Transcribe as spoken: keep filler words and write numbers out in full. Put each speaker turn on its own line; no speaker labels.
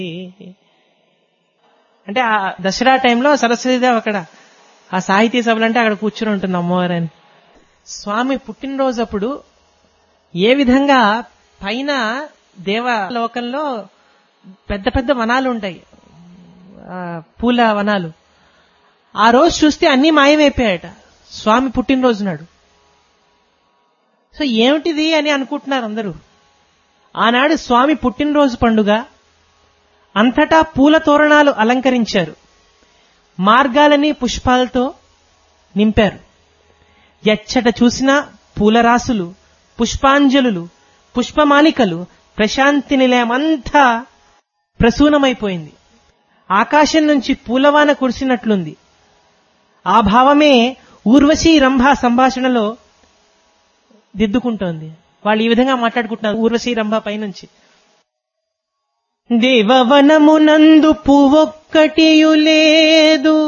అంటే ఆ దసరా టైంలో సరస్వతీదేవి అక్కడ ఆ సాహితీ సభలు అంటే అక్కడ కూర్చుని ఉంటుంది అమ్మవారని. స్వామి పుట్టినరోజు అప్పుడు ఏ విధంగా పైన దేవలోకంలో పెద్ద పెద్ద వనాలు ఉంటాయి, పూల వనాలు. ఆ రోజు చూస్తే అన్ని మాయమైపోయాయట స్వామి పుట్టినరోజు నాడు. సో ఏమిటిది అని అనుకుంటున్నారు అందరూ. ఆనాడు స్వామి పుట్టినరోజు పండుగ, అంతటా పూల తోరణాలు అలంకరించారు, మార్గాలని పుష్పాలతో నింపారు. ఎచ్చట చూసినా పూలరాసులు, పుష్పాంజలులు, పుష్పమాలికలు, ప్రశాంతి నిలయమంతా ప్రసూనమైపోయింది. ఆకాశం నుంచి పూలవాన కురిసినట్లుంది. ఆ భావమే ఊర్వశీ రంభ సంభాషణలో దిద్దుకుంటోంది. వాళ్ళు ఈ విధంగా మాట్లాడుకుంటున్నారు ఊర్వశీ రంభ పైనుంచి. దేవవనమునందు పువ్వొక్కటియు లేదు,